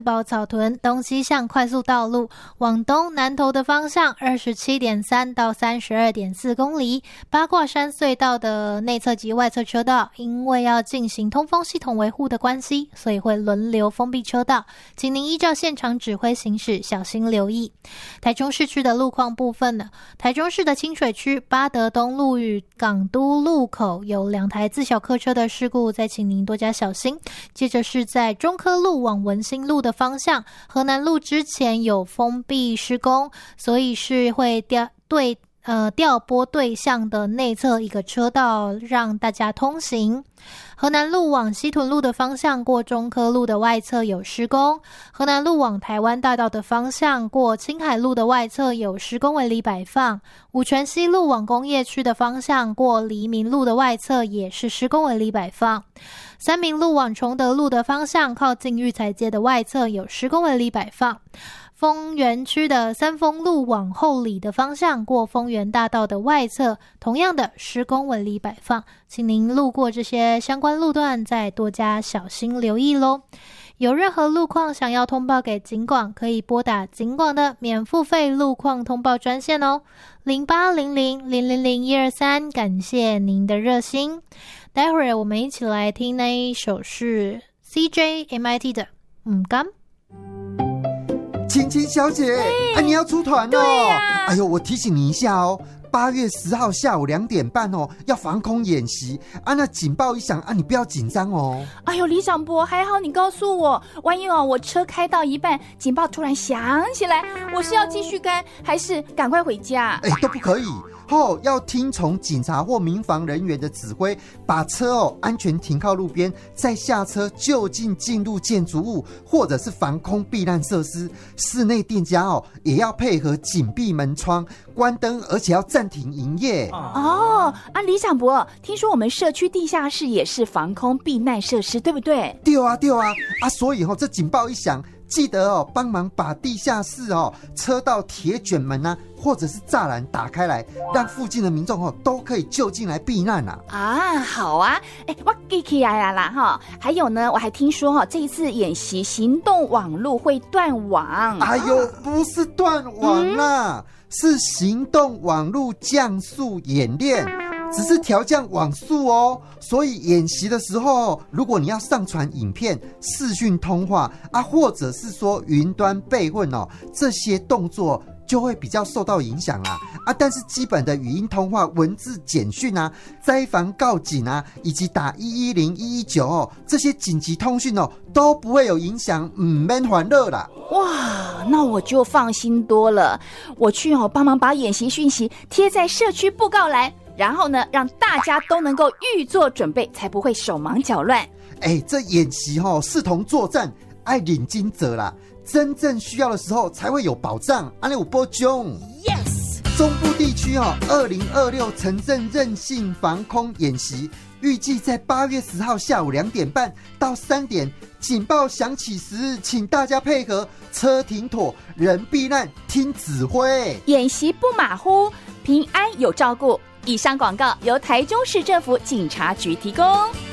宝草屯东西向快速道路往东南投的方向 27.3 到 32.4 公里，八卦山隧道的内侧及外侧车道因为要进行通风系统维护的关系，所以会轮流封闭车道，请您依照现场指挥行驶，小心留意。台中市区的路况部分呢，台中市的清水区八德东路与港都路口有2台自小客车的事故，再请您多加小心。接着是在中科路往文心路的方向，河南路之前有封闭施工，所以是会调拨对向的内侧一个车道让大家通行。河南路往西屯路的方向过中科路的外侧有施工，河南路往台湾大道的方向过青海路的外侧有施工围篱摆放，五权西路往工业区的方向过黎明路的外侧也是施工围篱摆放，三民路往崇德路的方向靠近育才街的外侧有施工围篱摆放，丰原区的三丰路往后里的方向过丰原大道的外侧同样的施工围篱摆放，请您路过这些相关路段再多加小心留意咯。有任何路况想要通报给警广，可以拨打警广的免付费路况通报专线哦，0800000123，感谢您的热心。待会儿我们一起来听那一首是 CJMIT 的甘。 晴晴小姐，你要出团哦。 对啊， 哎呦，我提醒你一下哦，8月10号下午2点半哦，要防空演习啊。那警报一响啊，你不要紧张哦。 哎呦，李长博，还好你告诉我，万一我车开到一半，警报突然响起来，我是要继续开，还是赶快回家？ 都不可以。要听从警察或民防人员的指挥，把车安全停靠路边，再下车就近进入建筑物或者是防空避难设施。室内店家也要配合紧闭门窗、关灯，而且要暂停营业。 李长博，听说我们社区地下室也是防空避难设施，对不对？ 对啊，所以这警报一响，记得帮忙把地下室车道铁卷门啊，或者是栅栏打开来，让附近的民众都可以就近来避难好啊，我记起来啦还有呢，我还听说这一次演习行动网路会断网。 不是断网啦，是行动网路降速演练。只是调降网速哦，所以演习的时候，如果你要上传影片、视讯通话或者是说云端备份这些动作就会比较受到影响啦但是基本的语音通话、文字简讯灾防告警以及打110、119这些紧急通讯都不会有影响，不免烦恼啦。 哇，那我就放心多了。我去帮忙把演习讯息贴在社区布告栏，然后呢，让大家都能够预做准备，才不会手忙脚乱。 这演习视同作战，爱领军者啦，真正需要的时候才会有保障。安利有保障。 Yes。 中部地区2026城镇韧性防空演习，预计在8月10号下午2点半到3点，警报响起时，请大家配合，车停妥，人避难，听指挥。 演习不马虎，平安有照顾。以上广告由台中市政府警察局提供。